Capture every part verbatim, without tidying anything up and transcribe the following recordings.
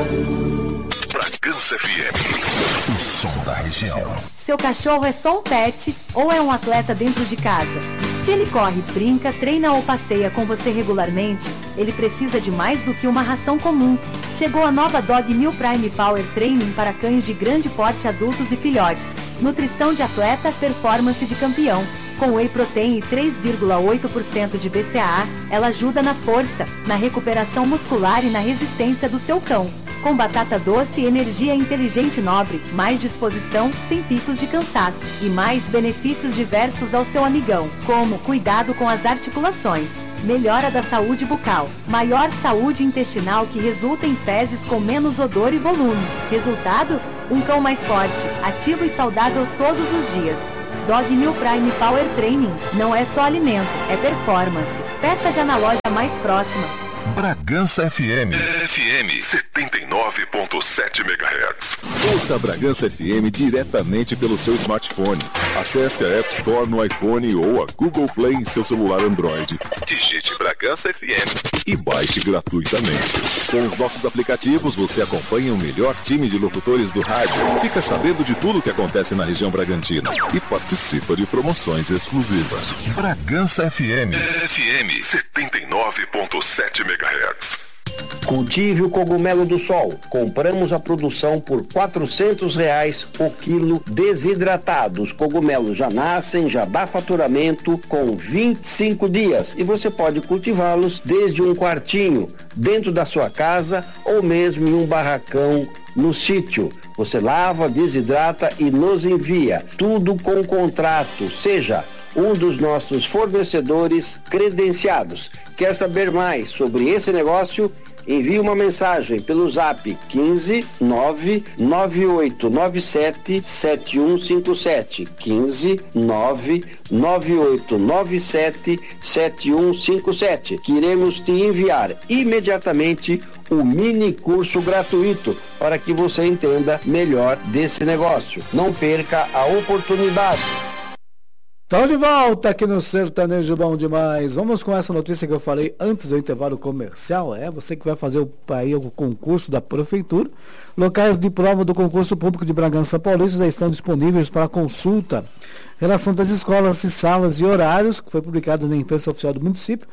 Bragança F M, o som da região. Seu cachorro é só um pet ou é um atleta dentro de casa? Se ele corre, brinca, treina ou passeia com você regularmente, ele precisa de mais do que uma ração comum. Chegou a nova Dog Meal Prime Power Training para cães de grande porte, adultos e filhotes. Nutrição de atleta, performance de campeão. Com Whey Protein e três vírgula oito por cento de B C A A, ela ajuda na força, na recuperação muscular e na resistência do seu cão. Com batata doce e energia inteligente nobre, mais disposição, sem picos de cansaço. E mais benefícios diversos ao seu amigão, como cuidado com as articulações, melhora da saúde bucal, maior saúde intestinal que resulta em fezes com menos odor e volume. Resultado? Um cão mais forte, ativo e saudável todos os dias. Dog Meal Prime Power Training não é só alimento, é performance. Peça já na loja mais próxima. Bragança F M. F M setenta e nove ponto sete megahertz. Ouça a Bragança F M diretamente pelo seu smartphone. Acesse a App Store no iPhone ou a Google Play em seu celular Android. Digite Bragança F M e baixe gratuitamente. Com os nossos aplicativos, você acompanha o melhor time de locutores do rádio, fica sabendo de tudo o que acontece na região Bragantina e participa de promoções exclusivas. Bragança F M. F M setenta e nove ponto sete megahertz. Cultive o cogumelo do sol. Compramos a produção por quatrocentos reais o quilo desidratado. Os cogumelos já nascem, já dá faturamento com vinte e cinco dias e você pode cultivá-los desde um quartinho, dentro da sua casa ou mesmo em um barracão no sítio. Você lava, desidrata e nos envia. Tudo com contrato, seja um dos nossos fornecedores credenciados. Quer saber mais sobre esse negócio? Envie uma mensagem pelo zap quinze nove nove oito nove sete sete um cinco sete, quinze nove nove oito nove sete sete um cinco sete, que iremos te enviar imediatamente o mini curso gratuito para que você entenda melhor desse negócio. Não perca a oportunidade. Estamos de volta aqui no Sertanejo Bom Demais. Vamos com essa notícia que eu falei antes do intervalo comercial. É você que vai fazer o, aí, o concurso da Prefeitura. Locais de prova do concurso público de Bragança Paulista já estão disponíveis para consulta. Relação das escolas e salas e horários, que foi publicado na imprensa oficial do município,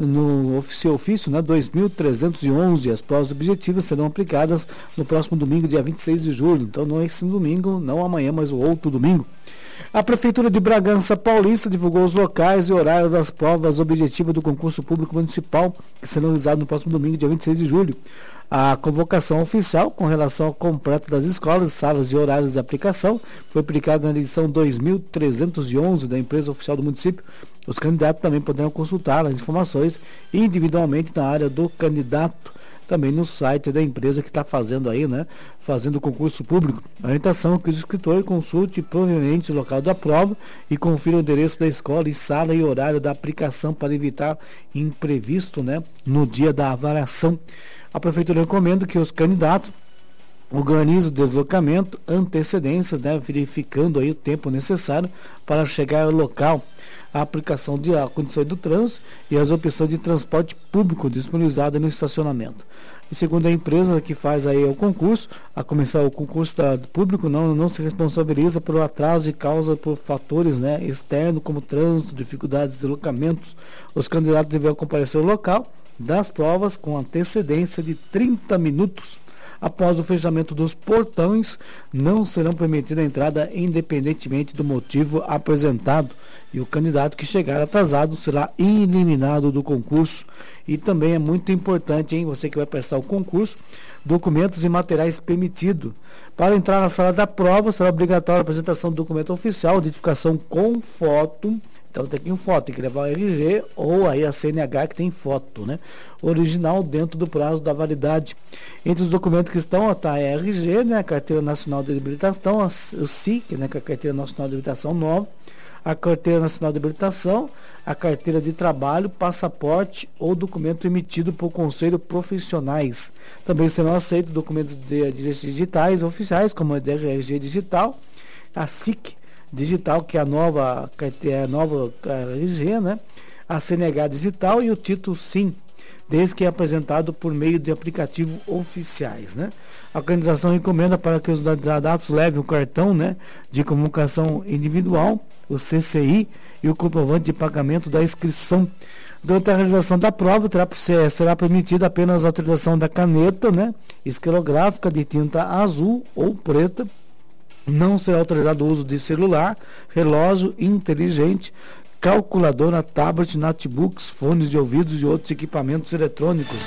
no ofício, ofício né, dois mil trezentos e onze. As provas objetivas serão aplicadas no próximo domingo, dia vinte e seis de julho. Então não é esse domingo, não amanhã, mas o outro domingo. A Prefeitura de Bragança Paulista divulgou os locais e horários das provas objetivas do concurso público municipal, que serão realizados no próximo domingo, dia vinte e seis de julho. A convocação oficial com relação ao completo das escolas, salas e horários de aplicação foi aplicada na edição dois mil trezentos e onze da empresa oficial do município. Os candidatos também poderão consultar as informações individualmente na área do candidato, também no site da empresa que está fazendo aí, né? Fazendo o concurso público. A orientação é que o escritor consulte provavelmente o local da prova e confira o endereço da escola e sala e horário da aplicação para evitar imprevisto, né? No dia da avaliação. A Prefeitura recomenda que os candidatos organizem o deslocamento, antecedências, né? Verificando aí o tempo necessário para chegar ao local. A aplicação de condições do trânsito e as opções de transporte público disponibilizadas no estacionamento. E segundo a empresa que faz aí o concurso, a comissão o concurso da, do público não, não se responsabiliza pelo atraso e causa por fatores, né, externos como trânsito, dificuldades de deslocamentos. Os candidatos deverão comparecer ao local das provas com antecedência de trinta minutos. Após o fechamento dos portões, não serão permitida a entrada independentemente do motivo apresentado. E o candidato que chegar atrasado será eliminado do concurso. E também é muito importante, hein, você que vai prestar o concurso, documentos e materiais permitidos. Para entrar na sala da prova, será obrigatória a apresentação do documento oficial, identificação com foto. Então tem que ir foto, tem que levar o R G ou aí a C N H que tem foto, né? Original dentro do prazo da validade. Entre os documentos que estão, está a R G, né? A Carteira Nacional de Habilitação, a, o S I C, né? Que é a Carteira Nacional de Habilitação nova, a Carteira Nacional de Habilitação, a Carteira de Trabalho, passaporte ou documento emitido por conselho profissionais. Também serão aceitos documentos de direitos digitais oficiais, como a D R G digital, a S I C digital, que é a nova, é a nova R G, né? A C N H digital e o título SIM. desde que é apresentado por meio de aplicativos oficiais, né? A organização recomenda para que os candidatos levem o cartão, né, de comunicação individual, o C C I, e o comprovante de pagamento da inscrição. Durante a realização da prova, terá, será permitida apenas a utilização da caneta, né, esquerográfica de tinta azul ou preta. Não será autorizado o uso de celular, relógio inteligente, calculadora, tablet, notebooks, fones de ouvidos e outros equipamentos eletrônicos.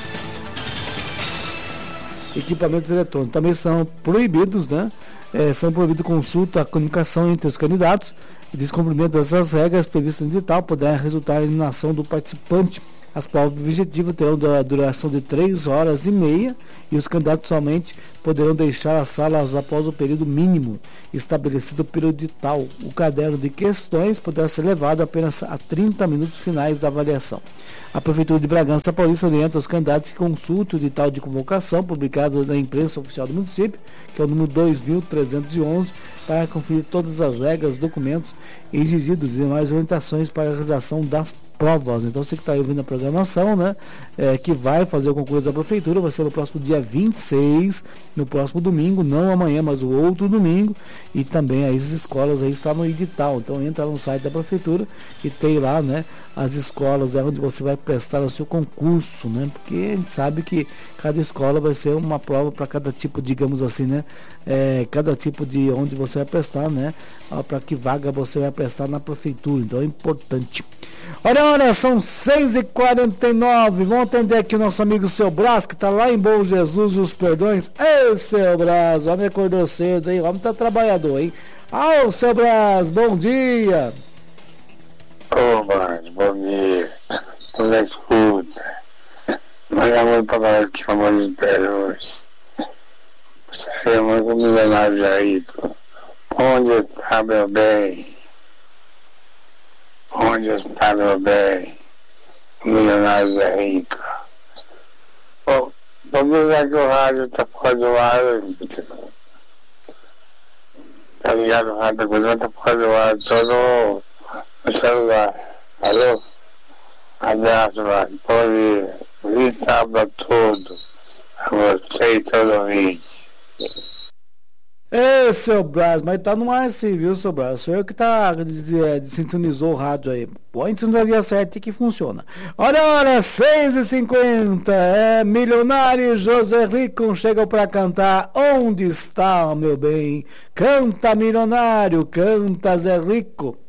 Equipamentos eletrônicos também são proibidos, né? É, são proibidos consulta, a comunicação entre os candidatos. E descumprimento dessas regras previstas no edital poderá resultar em eliminação do participante. As provas objetivas terão a duração de três horas e meia e os candidatos somente poderão deixar a sala após o período mínimo estabelecido pelo edital. O caderno de questões poderá ser levado apenas a trinta minutos finais da avaliação. A Prefeitura de Bragança Paulista orienta os candidatos que consultem o edital de convocação publicado na imprensa oficial do município, que é o número dois mil trezentos e onze, para conferir todas as regras, documentos exigidos e mais orientações para a realização das provas. Então você que está aí ouvindo a programação, né, é, que vai fazer o concurso da Prefeitura, vai ser no próximo dia vinte e seis, no próximo domingo, não amanhã, mas o outro domingo, e também aí as escolas aí estão no edital. Então entra no site da Prefeitura e tem lá, né, as escolas é onde você vai prestar o seu concurso, né, porque a gente sabe que cada escola vai ser uma prova para cada tipo, digamos assim, né, é, cada tipo de onde você vai prestar, né, para que vaga você vai prestar na Prefeitura. Então é importante. Olha, olha, são seis e quarenta e nove. Vamos atender aqui o nosso amigo Seu Brás, que está lá em Bom Jesus os Perdões. Ei, Seu Brás, o homem acordou cedo, hein? O homem tá trabalhador, hein? Ah, Seu Brás, bom dia. Ô, Brás, bom dia. Tudo na escuta. Manda muito pra falar que chamou de Perdões. Você é muito milionário aí, pô. Onde está meu bem? Onde está meu bem? O milionário Zé Rico. Bom, vamos dizer que o rádio está fora do ar. Tá ligado? O rádio da coisa está fora do ar. Todo no celular. Alô? Abraço, mano. Pode ir. Feliz sábado todo. A você e todo ouvinte. Ei, Seu Brás, mas tá no ar sim, viu, Seu Brás? Sou eu que tá, é, sintonizou o rádio aí. Põe sintonia certa que funciona. Olha, olha, seis e cinquenta, é Milionário José Rico chegam pra cantar Onde Está, meu bem? Canta, Milionário, canta, Zé Rico.